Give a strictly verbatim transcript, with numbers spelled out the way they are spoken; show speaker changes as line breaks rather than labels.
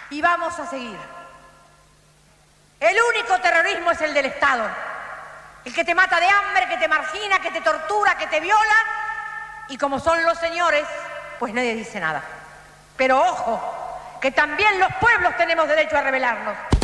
Y vamos a seguir. El único terrorismo es el del Estado. El que te mata de hambre, que te margina, que te tortura, que te viola. Y como son los señores, pues nadie dice nada. Pero ojo, que también los pueblos tenemos derecho a rebelarnos.